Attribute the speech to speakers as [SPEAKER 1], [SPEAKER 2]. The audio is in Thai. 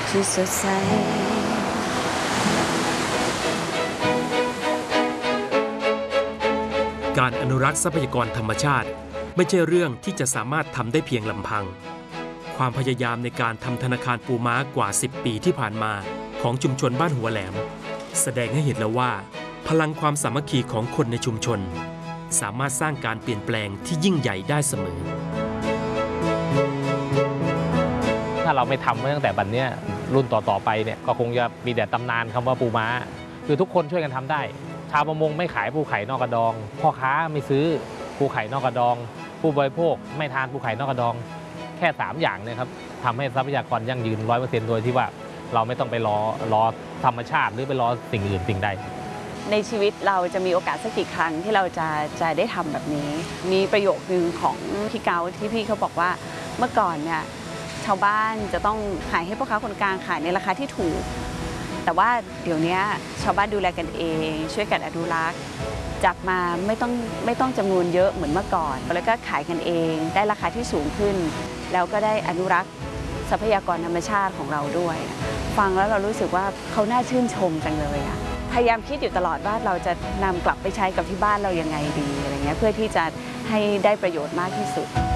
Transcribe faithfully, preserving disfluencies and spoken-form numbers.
[SPEAKER 1] ที่สดใส
[SPEAKER 2] การอนุรักษ์ทรัพยากรธรรมชาติไม่ใช่เรื่องที่จะสามารถทำได้เพียงลำพังความพยายามในการทำธนาคารปูม้ากว่าสิบปีที่ผ่านมาของชุมชนบ้านหัวแหลมแสดงให้เห็นแล้วว่าพลังความสามัคคีของคนในชุมชนสามารถสร้างการเปลี่ยนแปลงที่ยิ่งใหญ่ได้เสมอ
[SPEAKER 3] ถ้าเราไม่ทำไว้ตั้งแต่บัดนี้รุ่นต่อๆไปเนี่ยก็คงจะมีแต่ตำนานคำว่าปูม้าคือทุกคนช่วยกันทำได้ชาวประมงไม่ขายปูไข่นอกกระดองพ่อค้าไม่ซื้อปูไข่นอกกระดองผู้บริโภคไม่ทานปูไข่นอกกระดองแค่สามอย่างเนี่ยครับทำให้ทรัพยากรยั่งยืน ร้อยเปอร์เซ็นต์ โดยที่ว่าเราไม่ต้องไปรอรอธรรมชาติหรือไปรอสิ่งอื่นสิ่งใด
[SPEAKER 1] ในชีวิตเราจะมีโอกาสสักกี่ครั้งที่เราจะจะได้ทำแบบนี้มีประโยคนึงของพี่เกาที่พี่เขาบอกว่าเมื่อก่อนเนี่ยชาวบ้านจะต้องขายให้พ่อค้าคนกลางขายในราคาที่ถูกแต่ว่าเดี๋ยวนี้ชาวบ้านดูแลกันเองช่วยกันอนุรักษ์จับมาไม่ต้องไม่ต้องจำนวนเยอะเหมือนเมื่อก่อนแล้วก็ขายกันเองได้ราคาที่สูงขึ้นแล้วก็ได้อนุรักษ์ทรัพยากรธรรมชาติของเราด้วยฟังแล้วเรารู้สึกว่าเขาน่าชื่นชมจังเลยอะพยายามคิดอยู่ตลอดว่าเราจะนำกลับไปใช้กับที่บ้านเรายังไงดีอะไรเงี้ยเพื่อที่จะให้ได้ประโยชน์มากที่สุด